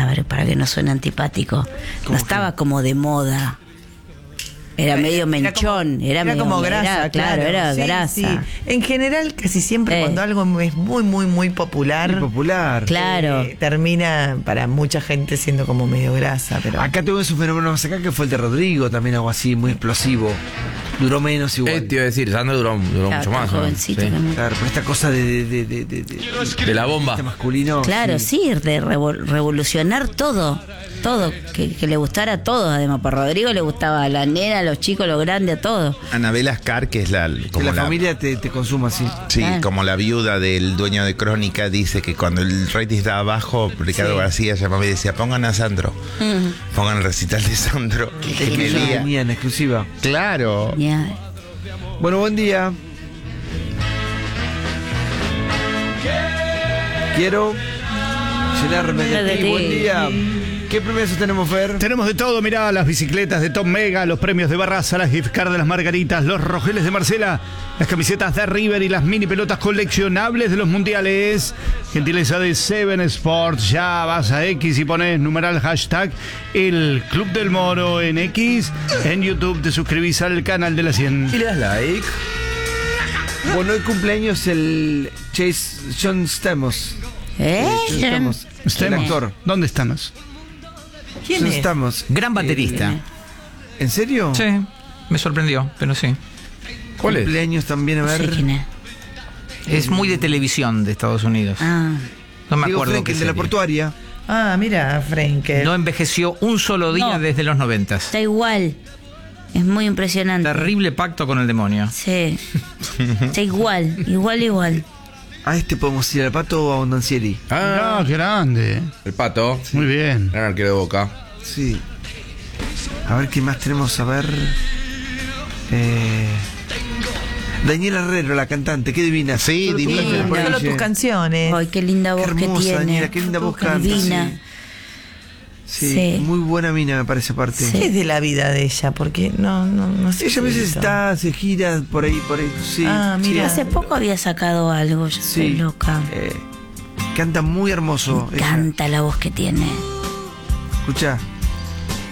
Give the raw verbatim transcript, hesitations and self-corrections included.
ver, para que no suene antipático. No estaba que? como de moda. Era medio menchón, era, era, era como medio, grasa, era, claro, claro, era sí, grasa. Sí. En general, casi siempre eh. cuando algo es muy, muy, muy popular, muy popular, claro, eh, termina para mucha gente siendo como medio grasa. Pero acá tuvimos un fenómeno más acá que fue el de Rodrigo, también algo así, muy explosivo. Duró menos igual. Eh, te iba a decir, Sandro duró, duró claro, mucho más. Jovencito, ¿no? Sí. Claro, pero esta cosa de de, de, de, de, de la bomba. Este masculino. Claro, sí, sí de revol- revolucionar todo. Todo, que, que le gustara a todos, además. Por Rodrigo le gustaba a la nena, a los chicos, a los grandes, a todos. Anabel Ascar, que es la... Que la, la familia te, te consuma así. Sí, Ah. como la viuda del dueño de Crónica, dice que cuando el rating estaba bajo, Ricardo sí. García llamaba y decía, pongan a Sandro, mm. pongan el recital de Sandro. Que tenía en exclusiva. Claro. Yeah. Bueno, buen día. Quiero llenarme de ti. Buen día. ¿Qué premios tenemos, Fer? Tenemos de todo, mirá, las bicicletas de Top Mega, los premios de Barraza, las gift cards de las Margaritas, los rogeles de Marcela, las camisetas de River y las mini pelotas coleccionables de los mundiales. Gentileza de Seven Sports. Ya vas a X y pones numeral hashtag el Club del Moro en X. En YouTube te suscribís al canal de la cien. Y le das like. Bueno, hoy cumpleaños el Chase John Stamos. ¿Eh? John Stamos. El actor. ¿Dónde estamos? ¿Quién John es? Stamos. Gran baterista. Eh, ¿En serio? Sí, me sorprendió, pero sí. ¿Cuál es? Cumpleaños también, a ver. No sé quién es. Es muy de televisión de Estados Unidos. Ah. No me Diego acuerdo Frenkel, qué de la serie. portuaria. Ah, mira, Frenkel. No envejeció un solo día No. desde los noventas. Está igual. Es muy impresionante. Terrible pacto con el demonio. Sí. Está igual, igual, igual. ¿A este podemos ir al Pato o a Bondancieri? Ah, qué grande. El Pato. Muy bien. Gran arquero de Boca. Sí. A ver qué más tenemos. A ver. Eh... Daniela Herrero, la cantante, qué divina. Sí, Solo divina. tus canciones por ahí, Solo tus che. canciones. Ay, qué linda voz Qué que hermosa, tiene. Daniela, qué linda voz canta. Divina. Sí. Sí, Sí. muy buena mina me parece aparte. Sí. ¿Qué es de la vida de ella? Porque no, no, no sé. Ella a veces esto. está, se gira por ahí, por ahí. Sí, Ah, sí. mira. Hace poco había sacado algo, yo estoy Sí. loca. Eh, canta muy hermoso. Me encanta la voz que tiene. Escucha.